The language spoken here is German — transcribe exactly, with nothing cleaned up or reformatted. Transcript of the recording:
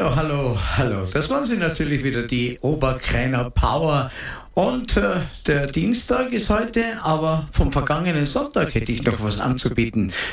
Hallo, hallo, hallo. Das waren sie natürlich wieder, die Oberkräiner Power. Und äh, der Dienstag ist heute, aber vom vergangenen Sonntag hätte ich noch was anzubieten.